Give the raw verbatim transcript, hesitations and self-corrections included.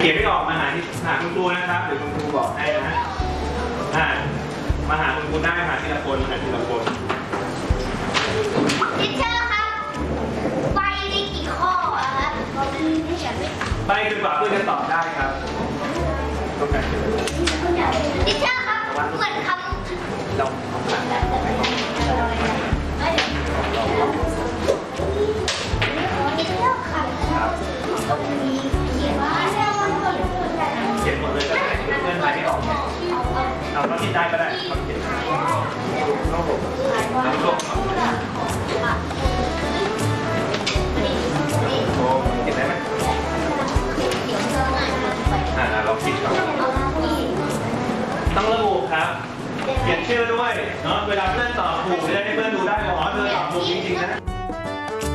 เขียนไม่ออกมาหาที่หาคุณครูนะครับเดี๋ยวคุณครูบอกให้นะอ่ามาหาคุณครูได้หาทีละคนหาทีละคนทิชเชอร์ครับใบมีกี่ข้อครับใบจนกว่าเพื่อนจะตอบได้ครับต้องการทิชเชอร์ครับเหมือนคำเราทำงานได้ไหมทิชเชอร์ครับตรงนี้เขียนว่าเขียนหมดเลยก็ได้เพื่อนทายไม่ออกเนี่ยเอาเราคิดได้ก็ได้เขาเขียนเข้าผมน้ำส้มโอ้เขียนได้ไหมอ่าเราคิดก่อนต้องระบุครับเขียนชื่อด้วยเนาะเวลาเพื่อนตอบถูก